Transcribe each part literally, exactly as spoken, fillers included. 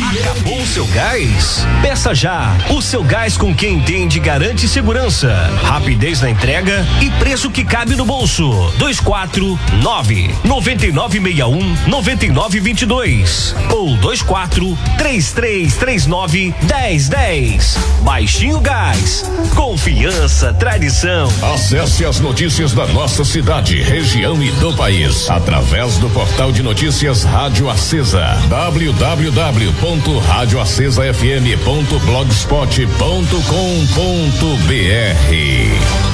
Acabou o seu gás? Peça já. O seu gás com quem entende garante segurança, rapidez na entrega e preço que cabe no bolso. dois quatro nove, nove nove seis um, nove nove dois dois ou dois quatro três três três nove um zero um zero. Baixinho Gás. Confiança, tradição. Acesse as notícias da nossa cidade, região e do país através do portal de notícias Rádio Acesa, w w w ponto rádio acesa f m ponto blogspot ponto com ponto b r.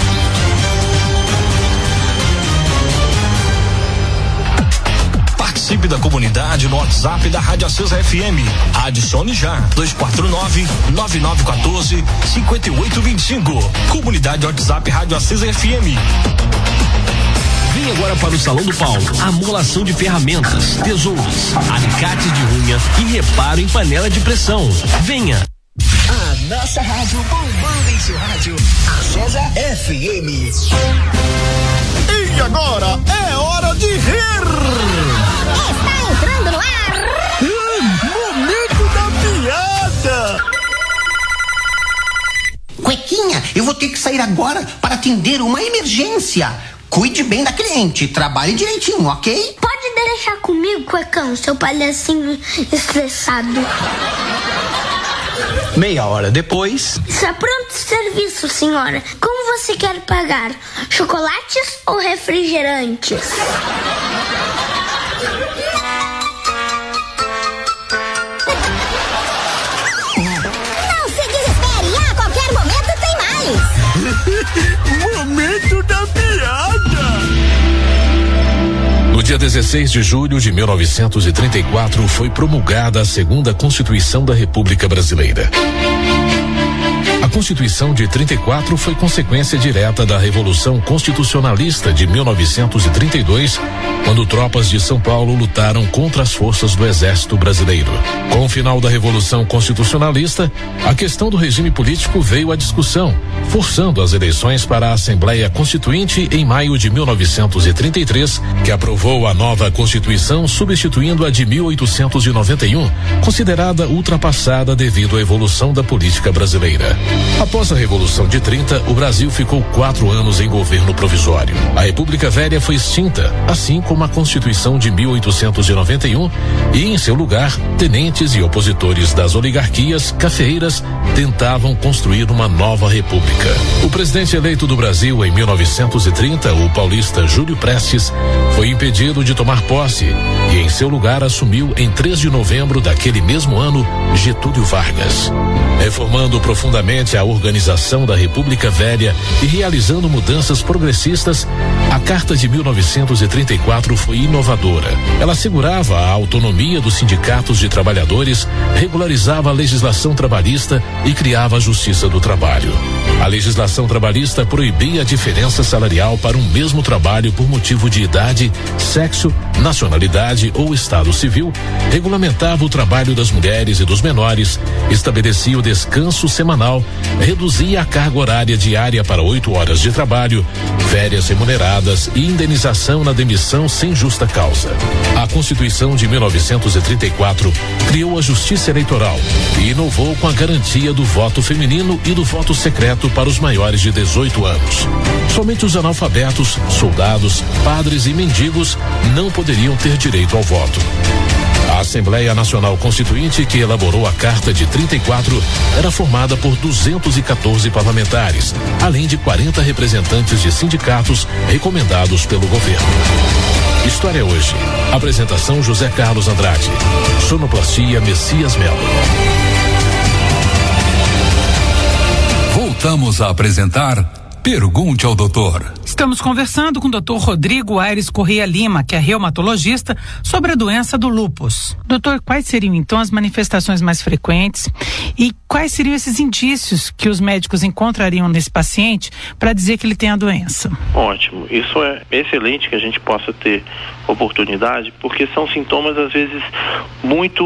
Participe da comunidade no WhatsApp da Rádio Acesa F M. Adicione já dois quatro nove, nove nove um quatro, cinco oito dois cinco. Comunidade WhatsApp Rádio Acesa F M. Vem agora para o Salão do Paulo. Amolação de ferramentas, tesouros, alicates de unha e reparo em panela de pressão. Venha. A nossa rádio bombando em seu rádio. Acesa F M. E agora é hora de rir. Está entrando no ar. Momento da piada. Cuequinha, eu vou ter que sair agora para atender uma emergência. Cuide bem da cliente, trabalhe direitinho, ok? Pode deixar comigo, Cuecão, seu palhacinho estressado. Meia hora depois. Está pronto o serviço, senhora. Como você quer pagar? Chocolates ou refrigerantes? Não se desespere, a qualquer momento tem mais. Momento da piada. No dia dezesseis de julho de mil novecentos e trinta e quatro foi promulgada a segunda Constituição da República Brasileira. A Constituição de trinta e quatro foi consequência direta da Revolução Constitucionalista de mil novecentos e trinta e dois, quando tropas de São Paulo lutaram contra as forças do Exército Brasileiro. Com o final da Revolução Constitucionalista, a questão do regime político veio à discussão, forçando as eleições para a Assembleia Constituinte em maio de mil novecentos e trinta e três, que aprovou a nova Constituição, substituindo a de mil oitocentos e noventa e um, considerada ultrapassada devido à evolução da política brasileira. Após a Revolução de trinta, o Brasil ficou quatro anos em governo provisório. A República Velha foi extinta, assim como a Constituição de mil oitocentos e noventa e um, e em seu lugar, tenentes e opositores das oligarquias cafeeiras tentavam construir uma nova república. O presidente eleito do Brasil em mil novecentos e trinta, o paulista Júlio Prestes, foi impedido de tomar posse e em seu lugar assumiu em três de novembro daquele mesmo ano Getúlio Vargas. Reformando profundamente a organização da República Velha e realizando mudanças progressistas, a Carta de mil novecentos e trinta e quatro foi inovadora. Ela assegurava a autonomia dos sindicatos de trabalhadores, regularizava a legislação trabalhista e criava a Justiça do Trabalho. A legislação trabalhista proibia a diferença salarial para um mesmo trabalho por motivo de idade, sexo, nacionalidade ou estado civil, regulamentava o trabalho das mulheres e dos menores, estabelecia o descanso semanal, reduzia a carga horária diária para oito horas de trabalho, férias remuneradas e indenização na demissão sem justa causa. A Constituição de mil novecentos e trinta e quatro criou a Justiça Eleitoral e inovou com a garantia do voto feminino e do voto secreto para os maiores de dezoito anos. Somente os analfabetos, soldados, padres e mendigos não poderiam ter direito ao voto. A Assembleia Nacional Constituinte, que elaborou a Carta de trinta e quatro, era formada por duzentos e quatorze parlamentares, além de quarenta representantes de sindicatos recomendados pelo governo. História hoje. Apresentação José Carlos Andrade. Sonoplastia Messias Melo. Voltamos a apresentar Pergunte ao Doutor. Estamos conversando com o doutor Rodrigo Aires Correia Lima, que é reumatologista, sobre a doença do lúpus. Doutor, quais seriam então as manifestações mais frequentes e quais seriam esses indícios que os médicos encontrariam nesse paciente para dizer que ele tem a doença? Ótimo, isso é excelente que a gente possa ter oportunidade, porque são sintomas às vezes muito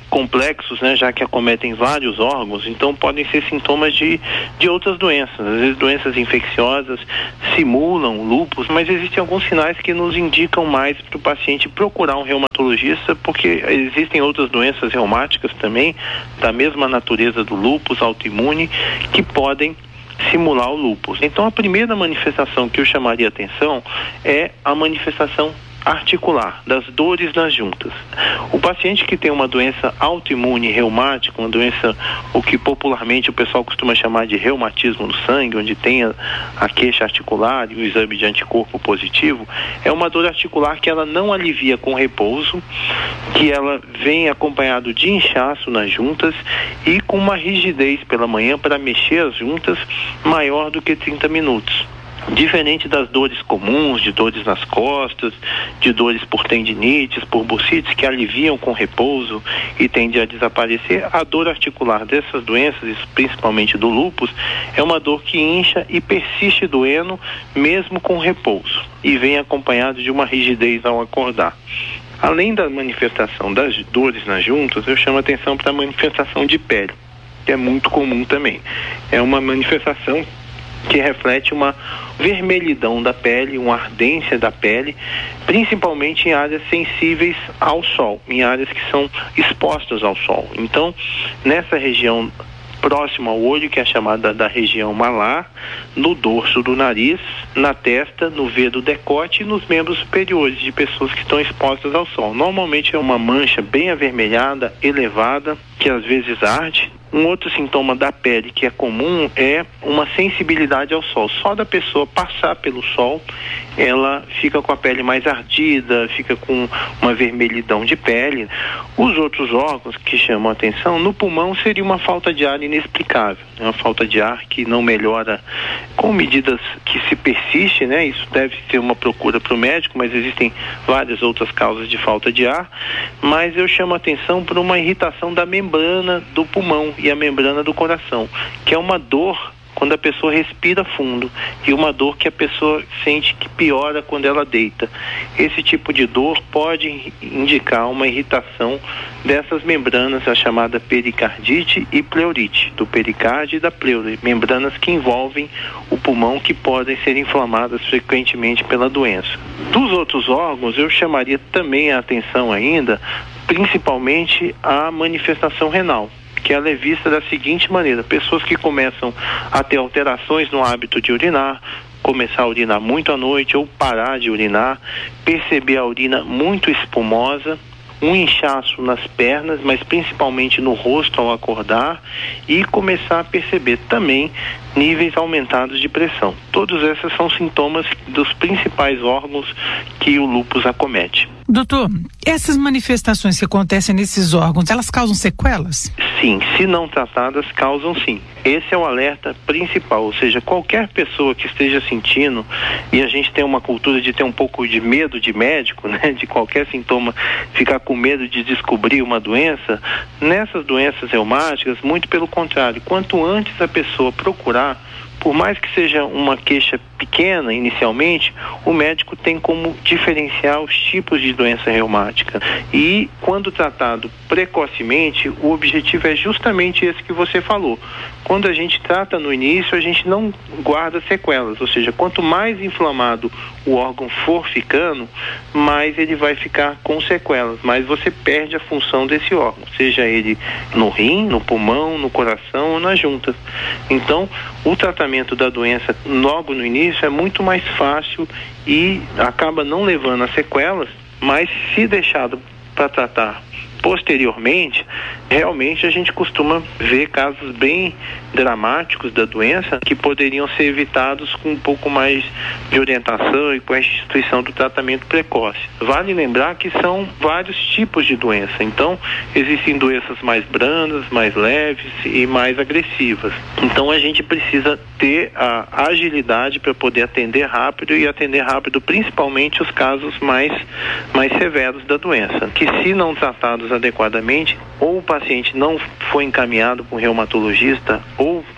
complexos, né, já que acometem vários órgãos, então podem ser sintomas de, de outras doenças. Às vezes doenças infecciosas simulam lúpus, mas existem alguns sinais que nos indicam mais para o paciente procurar um reumatologista, porque existem outras doenças reumáticas também, da mesma natureza do lúpus autoimune, que podem simular o lúpus. Então a primeira manifestação que eu chamaria atenção é a manifestação articular, das dores nas juntas. O paciente que tem uma doença autoimune reumática, uma doença, o que popularmente o pessoal costuma chamar de reumatismo no sangue, onde tem a, a queixa articular e o exame de anticorpo positivo, é uma dor articular que ela não alivia com repouso, que ela vem acompanhado de inchaço nas juntas e com uma rigidez pela manhã para mexer as juntas maior do que trinta minutos. Diferente das dores comuns, de dores nas costas, de dores por tendinites, por bursites, que aliviam com repouso e tendem a desaparecer, a dor articular dessas doenças, principalmente do lúpus, é uma dor que incha e persiste doendo mesmo com repouso e vem acompanhado de uma rigidez ao acordar. Além da manifestação das dores nas juntas, eu chamo a atenção para a manifestação de pele, que é muito comum também. É uma manifestação que reflete uma vermelhidão da pele, uma ardência da pele, principalmente em áreas sensíveis ao sol, em áreas que são expostas ao sol. Então, nessa região próxima ao olho, que é chamada da região malar, no dorso do nariz, na testa, no V do decote e nos membros superiores de pessoas que estão expostas ao sol. Normalmente é uma mancha bem avermelhada, elevada, que às vezes arde. Um outro sintoma da pele que é comum é uma sensibilidade ao sol. Só da pessoa passar pelo sol, ela fica com a pele mais ardida, fica com uma vermelhidão de pele. Os outros órgãos que chamam a atenção, no pulmão seria uma falta de ar inexplicável, uma falta de ar que não melhora com medidas que se persiste, né? Isso deve ser uma procura para o médico, mas existem várias outras causas de falta de ar. Mas eu chamo a atenção por uma irritação da membrana do pulmão e a membrana do coração, que é uma dor quando a pessoa respira fundo e uma dor que a pessoa sente que piora quando ela deita. Esse tipo de dor pode indicar uma irritação dessas membranas, a chamada pericardite e pleurite, do pericárdio e da pleura, membranas que envolvem o pulmão, que podem ser inflamadas frequentemente pela doença. Dos outros órgãos, eu chamaria também a atenção ainda, principalmente a manifestação renal, que ela é vista da seguinte maneira: pessoas que começam a ter alterações no hábito de urinar, começar a urinar muito à noite ou parar de urinar, perceber a urina muito espumosa, um inchaço nas pernas, mas principalmente no rosto ao acordar, e começar a perceber também níveis aumentados de pressão. Todos esses são sintomas dos principais órgãos que o lúpus acomete. Doutor, essas manifestações que acontecem nesses órgãos, elas causam sequelas? Sim, se não tratadas, causam sim. Esse é o alerta principal, ou seja, qualquer pessoa que esteja sentindo, e a gente tem uma cultura de ter um pouco de medo de médico, né, de qualquer sintoma ficar com medo de descobrir uma doença, nessas doenças reumáticas, muito pelo contrário, quanto antes a pessoa procurar, por mais que seja uma queixa pequena inicialmente, o médico tem como diferenciar os tipos de doença reumática. E quando tratado precocemente, o objetivo é justamente esse que você falou. Quando a gente trata no início, a gente não guarda sequelas, ou seja, quanto mais inflamado o órgão for ficando, mais ele vai ficar com sequelas, mais você perde a função desse órgão, seja ele no rim, no pulmão, no coração ou nas juntas. Então, o tratamento da doença logo no início é muito mais fácil e acaba não levando a sequelas, mas se deixado para tratar posteriormente, realmente a gente costuma ver casos bem dramáticos da doença que poderiam ser evitados com um pouco mais de orientação e com a instituição do tratamento precoce. Vale lembrar que são vários tipos de doença, então existem doenças mais brandas, mais leves e mais agressivas. Então a gente precisa ter a agilidade para poder atender rápido e atender rápido principalmente os casos mais, mais severos da doença, que se não tratados adequadamente, ou o paciente não foi encaminhado para um reumatologista, ou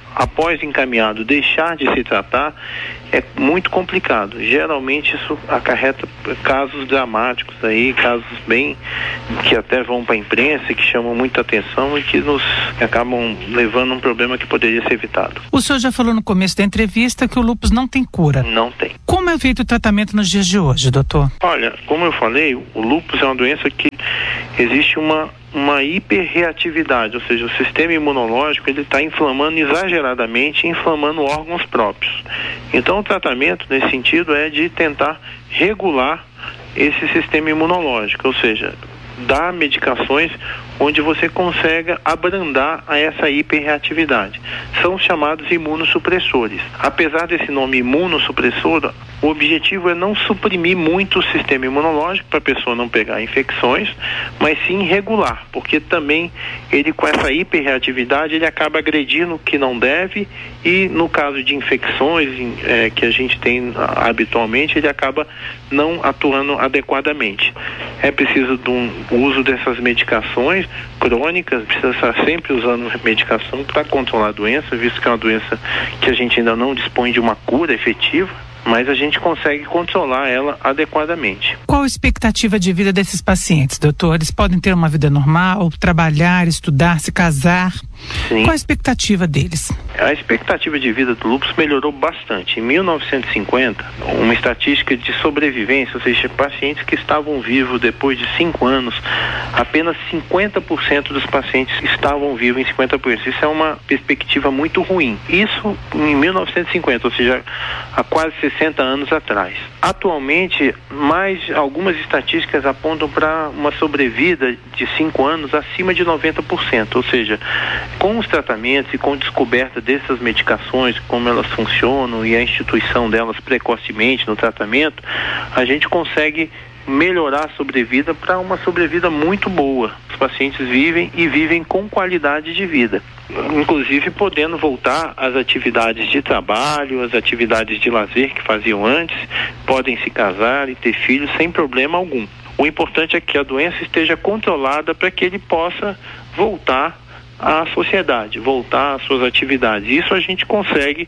após encaminhado, deixar de se tratar, é muito complicado. Geralmente isso acarreta casos dramáticos aí, casos bem que até vão para a imprensa, que chamam muita atenção e que nos acabam levando a um problema que poderia ser evitado. O senhor já falou no começo da entrevista que o lúpus não tem cura. Não tem. Como é feito o tratamento nos dias de hoje, doutor? Olha, como eu falei, o lúpus é uma doença que existe uma uma hiperreatividade, ou seja, o sistema imunológico ele está inflamando exageradamente, inflamando órgãos próprios. Então o tratamento nesse sentido é de tentar regular esse sistema imunológico, ou seja, dar medicações onde você consegue abrandar a essa hiperreatividade. São chamados imunossupressores. Apesar desse nome imunossupressor, o objetivo é não suprimir muito o sistema imunológico para a pessoa não pegar infecções, mas sim regular, porque também ele com essa hiperreatividade ele acaba agredindo o que não deve e no caso de infecções é, que a gente tem habitualmente, ele acaba não atuando adequadamente. É preciso de um uso dessas medicações crônicas, precisa estar sempre usando medicação para controlar a doença, visto que é uma doença que a gente ainda não dispõe de uma cura efetiva, mas a gente consegue controlar ela adequadamente. Qual a expectativa de vida desses pacientes, doutor? Eles podem ter uma vida normal, trabalhar, estudar, se casar? Sim. Qual a expectativa deles? A expectativa de vida do lúpus melhorou bastante. Em mil novecentos e cinquenta, uma estatística de sobrevivência, ou seja, pacientes que estavam vivos depois de cinco anos, apenas cinquenta por cento dos pacientes estavam vivos em cinquenta por cento. Isso é uma perspectiva muito ruim. Isso em mil novecentos e cinquenta, ou seja, há quase sessenta anos atrás. Atualmente, mais algumas estatísticas apontam para uma sobrevida de cinco anos acima de noventa por cento, ou seja, com os tratamentos e com a descoberta dessas medicações, como elas funcionam e a instituição delas precocemente no tratamento, a gente consegue melhorar a sobrevida para uma sobrevida muito boa. Os pacientes vivem e vivem com qualidade de vida, inclusive podendo voltar às atividades de trabalho, às atividades de lazer que faziam antes, podem se casar e ter filhos sem problema algum. O importante é que a doença esteja controlada para que ele possa voltar à sociedade, voltar às suas atividades. Isso a gente consegue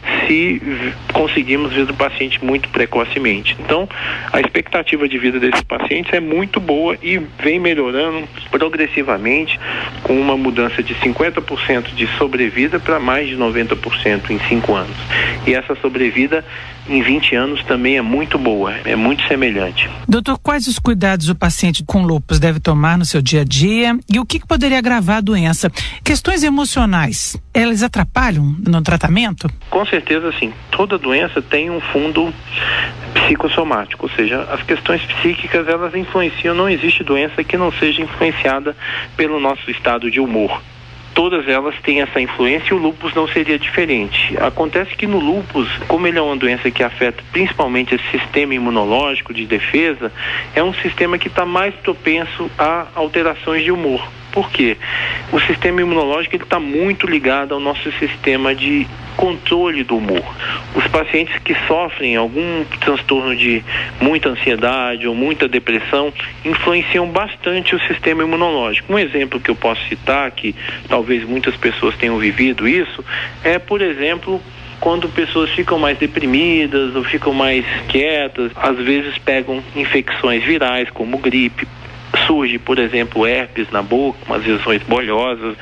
se conseguimos ver o paciente muito precocemente. Então, a expectativa de vida desses pacientes é muito boa e vem melhorando progressivamente, com uma mudança de cinquenta por cento de sobrevida para mais de noventa por cento em cinco anos. E essa sobrevida em vinte anos também é muito boa, é muito semelhante. Doutor, quais os cuidados o paciente com lúpus deve tomar no seu dia a dia e o que, que poderia agravar a doença? Questões emocionais, elas atrapalham no tratamento? Com certeza sim. Toda doença tem um fundo psicossomático, ou seja, as questões psíquicas elas influenciam, não existe doença que não seja influenciada pelo nosso estado de humor. Todas elas têm essa influência e o lúpus não seria diferente. Acontece que no lúpus, como ele é uma doença que afeta principalmente esse sistema imunológico de defesa, é um sistema que está mais propenso a alterações de humor. Por quê? O sistema imunológico está muito ligado ao nosso sistema de controle do humor. Os pacientes que sofrem algum transtorno de muita ansiedade ou muita depressão influenciam bastante o sistema imunológico. Um exemplo que eu posso citar, que talvez muitas pessoas tenham vivido isso, é, por exemplo, quando pessoas ficam mais deprimidas ou ficam mais quietas, às vezes pegam infecções virais como gripe, surge, por exemplo, herpes na boca, umas lesões bolhosas,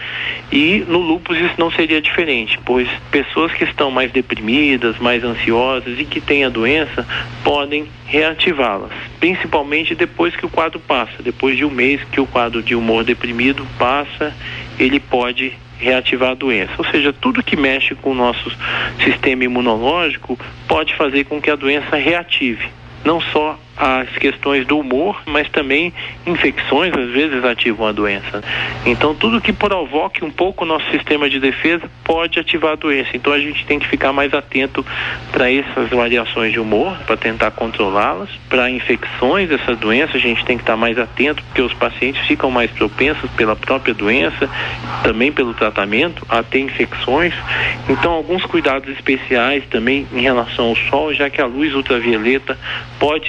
e no lúpus isso não seria diferente, pois pessoas que estão mais deprimidas, mais ansiosas e que têm a doença podem reativá-las, principalmente depois que o quadro passa, depois de um mês que o quadro de humor deprimido passa, ele pode reativar a doença. Ou seja, tudo que mexe com o nosso sistema imunológico pode fazer com que a doença reative. Não só as questões do humor, mas também infecções às vezes ativam a doença. Então tudo que provoque um pouco o nosso sistema de defesa pode ativar a doença. Então a gente tem que ficar mais atento para essas variações de humor, para tentar controlá-las. Para infecções dessa doença a gente tem que estar mais atento, porque os pacientes ficam mais propensos pela própria doença, também pelo tratamento, a ter infecções. Então alguns cuidados especiais também em relação ao sol, já que a luz ultravioleta pode expor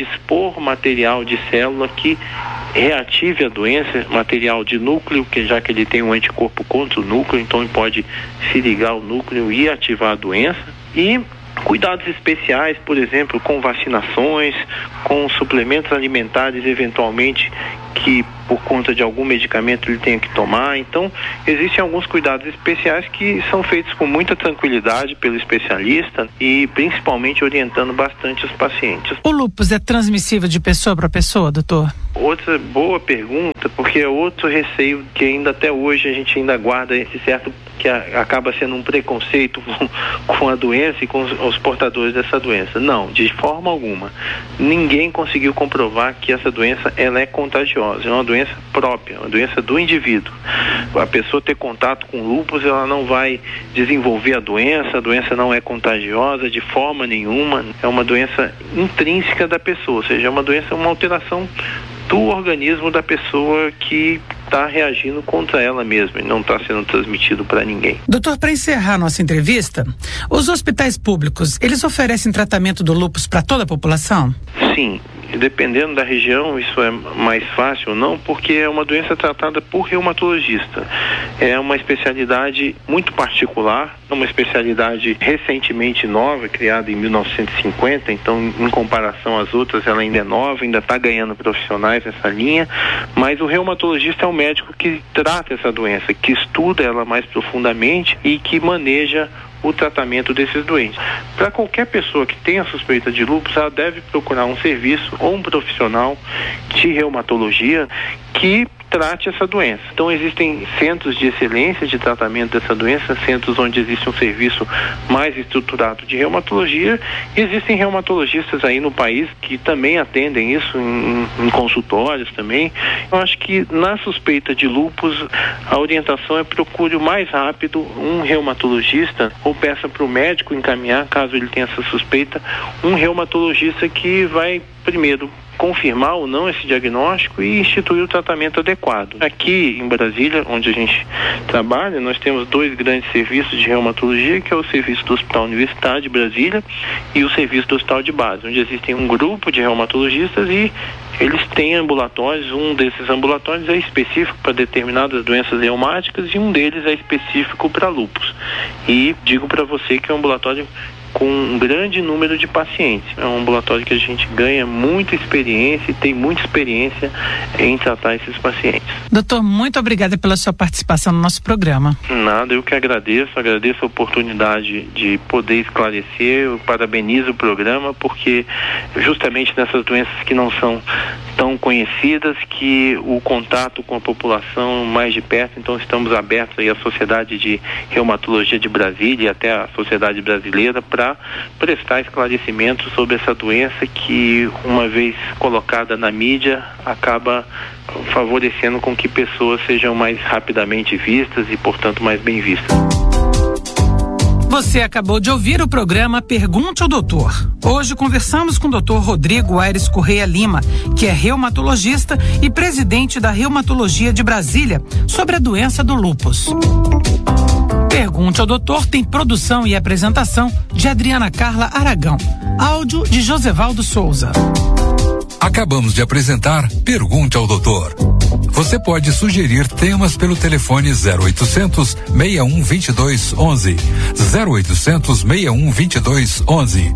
for material de célula que reative a doença, material de núcleo, que já que ele tem um anticorpo contra o núcleo, então ele pode se ligar ao núcleo e ativar a doença. E cuidados especiais, por exemplo, com vacinações, com suplementos alimentares, eventualmente, que por conta de algum medicamento ele tenha que tomar. Então, existem alguns cuidados especiais que são feitos com muita tranquilidade pelo especialista e principalmente orientando bastante os pacientes. O lúpus é transmissível de pessoa para pessoa, doutor? Outra boa pergunta, porque é outro receio que ainda até hoje a gente ainda guarda esse certo, que a, acaba sendo um preconceito com, com a doença e com os, os portadores dessa doença. Não, de forma alguma. Ninguém conseguiu comprovar que essa doença ela é contagiosa. É uma doença própria, uma doença do indivíduo. A pessoa ter contato com lúpus, ela não vai desenvolver a doença, a doença não é contagiosa de forma nenhuma. É uma doença intrínseca da pessoa, ou seja, é uma doença, uma alteração do organismo da pessoa que está reagindo contra ela mesma e não está sendo transmitido para ninguém. Doutor, para encerrar nossa entrevista, os hospitais públicos, eles oferecem tratamento do lúpus para toda a população? Sim. Dependendo da região, isso é mais fácil ou não, porque é uma doença tratada por reumatologista. É uma especialidade muito particular, é uma especialidade recentemente nova, criada em mil novecentos e cinquenta, então em comparação às outras ela ainda é nova, ainda está ganhando profissionais nessa linha, mas o reumatologista é o médico que trata essa doença, que estuda ela mais profundamente e que maneja o tratamento desses doentes. Para qualquer pessoa que tenha suspeita de lúpus, ela deve procurar um serviço ou um profissional de reumatologia que trate essa doença. Então existem centros de excelência de tratamento dessa doença, centros onde existe um serviço mais estruturado de reumatologia, e existem reumatologistas aí no país que também atendem isso em, em consultórios também. Eu acho que na suspeita de lúpus, a orientação é procure o mais rápido um reumatologista ou peça para o médico encaminhar, caso ele tenha essa suspeita, um reumatologista que vai primeiro confirmar ou não esse diagnóstico e instituir o tratamento adequado. Aqui em Brasília, onde a gente trabalha, nós temos dois grandes serviços de reumatologia, que é o serviço do Hospital Universitário de Brasília e o serviço do Hospital de Base, onde existem um grupo de reumatologistas e eles têm ambulatórios. Um desses ambulatórios é específico para determinadas doenças reumáticas e um deles é específico para lúpus. E digo para você que é um ambulatório com um grande número de pacientes. É um ambulatório que a gente ganha muita experiência e tem muita experiência em tratar esses pacientes. Doutor, muito obrigada pela sua participação no nosso programa. Nada, eu que agradeço, agradeço a oportunidade de poder esclarecer, eu parabenizo o programa, porque justamente nessas doenças que não são tão conhecidas, que o contato com a população mais de perto, então estamos abertos aí à Sociedade de Reumatologia de Brasília e até a Sociedade Brasileira para prestar esclarecimento sobre essa doença que, uma vez colocada na mídia, acaba favorecendo com que pessoas sejam mais rapidamente vistas e, portanto, mais bem vistas. Você acabou de ouvir o programa Pergunte ao Doutor. Hoje conversamos com o doutor Rodrigo Aires Correia Lima, que é reumatologista e presidente da Reumatologia de Brasília, sobre a doença do lúpus. Pergunte ao Doutor tem produção e apresentação de Adriana Carla Aragão. Áudio de Josevaldo Souza. Acabamos de apresentar Pergunte ao Doutor. Você pode sugerir temas pelo telefone zero oitocentos, seis um dois dois, onze. zero oitocentos, seis um dois dois, onze.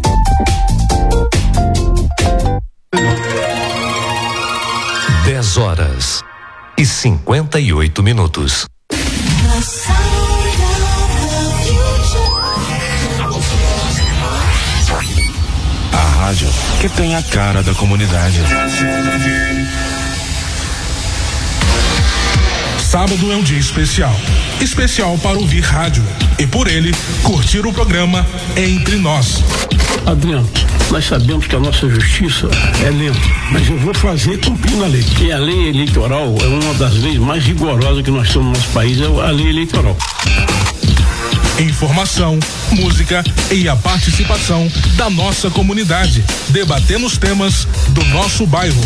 dez horas e cinquenta e oito minutos. A rádio que tem a cara da comunidade. Sábado é um dia especial. Especial para ouvir rádio. E por ele, curtir o programa Entre Nós. Adriano, nós sabemos que a nossa justiça é lenta, mas eu vou fazer cumprir a lei. E a lei eleitoral é uma das leis mais rigorosas que nós temos no nosso país, é a lei eleitoral. Informação, música e a participação da nossa comunidade, debatendo os temas do nosso bairro.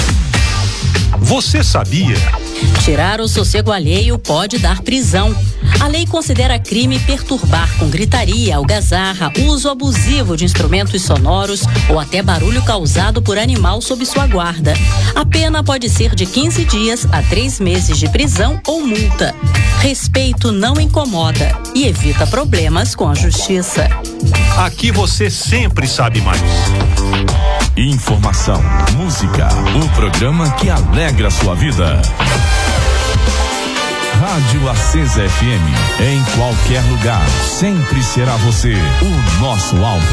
Você sabia? Tirar o sossego alheio pode dar prisão. A lei considera crime perturbar com gritaria, algazarra, uso abusivo de instrumentos sonoros ou até barulho causado por animal sob sua guarda. A pena pode ser de quinze dias a três meses de prisão ou multa. Respeito não incomoda e evita problemas com a justiça. Aqui você sempre sabe mais. Informação, música, o programa que alegra a sua vida. Rádio Acesa F M, em qualquer lugar, sempre será você o nosso alvo.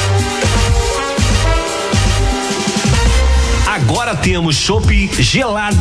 Agora temos chopp gelado